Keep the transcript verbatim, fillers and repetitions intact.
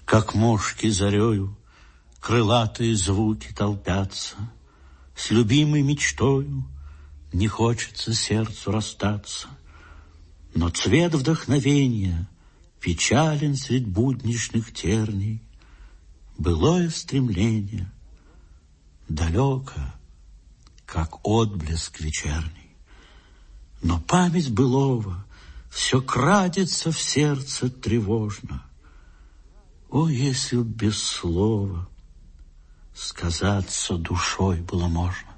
Как мошки зарею крылатые звуки толпятся, с любимой мечтою не хочется сердцу расстаться. Но цвет вдохновения печален средь будничных терний. Былое стремление далеко, как отблеск вечерний. Но память былого все крадется в сердце тревожно. О, если б без слова сказаться душой было можно!